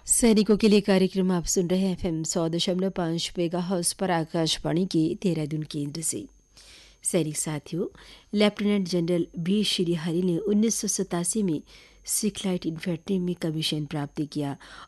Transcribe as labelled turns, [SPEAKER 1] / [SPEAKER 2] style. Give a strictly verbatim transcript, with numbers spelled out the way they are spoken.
[SPEAKER 1] सैनिकों के लिए कार्यक्रम आप सुन रहे हैं एफएम सौ दशमलव पाँच मेगा हर्ट्ज पर आकाशवाणी के देहरादून केंद्र से। सैनिक साथियों, लेफ्टिनेंट जनरल बी श्रीहरि ने उन्नीस सौ सतासी में सिख लाइट इन्फेंट्री में कमीशन प्राप्त किया